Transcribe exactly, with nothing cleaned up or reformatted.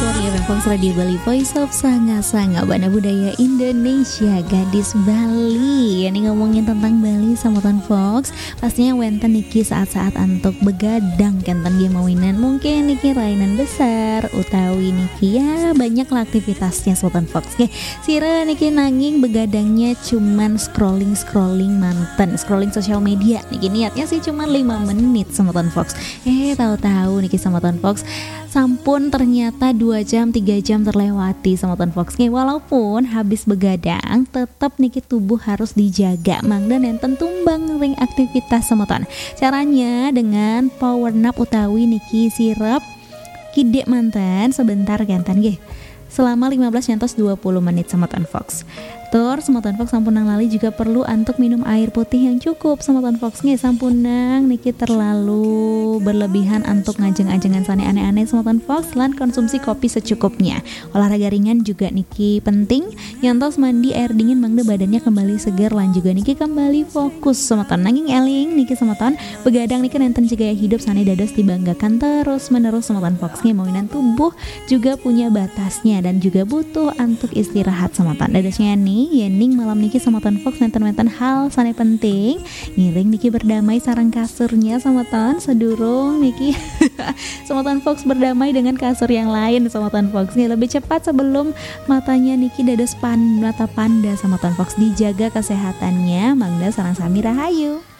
Fox Radio Bali, Voice of Sanga-Sanga Bana Budaya Indonesia, gadis Bali. Ini ngomongin tentang Bali sama Ton Fox. Pastinya wenten niki saat-saat antuk begadang kenten game mawinan. Mungkin niki rainan besar utawi niki ya banyak lah aktivitasnya Sultan Fox. Oke, sira niki nanging begadangnya cuman scrolling-scrolling manten, scrolling sosial media. Niki niatnya sih cuman lima menit sama Ton Fox. Eh tahu-tahu niki sama Ton Fox sampun ternyata dua jam tiga jam terlewati sama Ton Fox. Nih, walaupun habis begadang tetap niki tubuh harus dijaga mangda nenten tumbang ring aktivitas sama Ton. Caranya dengan power nap utawi niki sirap kidek mantan sebentar gantan nggih. Selama lima belas nyantos dua puluh menit sama Ton Fox. Tur sama Ton Fox sampunang lali juga perlu untuk minum air putih yang cukup sama Ton Fox nggih sampunang niki terlalu berlebihan untuk ngajeng-ajengan sane aneh-aneh sama Ton Fox lan konsumsi kopi secukupnya. Olahraga ringan juga niki penting nyantos mandi air dingin mangda badannya kembali segar lan juga niki kembali fokus sama Ton. Nanging eling niki sama Ton begadang niki nenten gaya hidup sane dados dibanggakan terus menerus sama Ton Fox nggih mawinan tubuh juga punya batasnya dan juga butuh untuk istirahat sama Ton. Dadasnya nih yening malam niki sama Ton Fox nenten-nenten hal sane penting ngiring niki berdamai sarang kasurnya sama Ton sedurung niki sama Ton Fox berdamai dengan kasur yang lain sama Ton Fox nih lebih cepat sebelum matanya niki dados pan mata panda sama Ton Fox. Dijaga kesehatannya mangda sarang sami rahayu.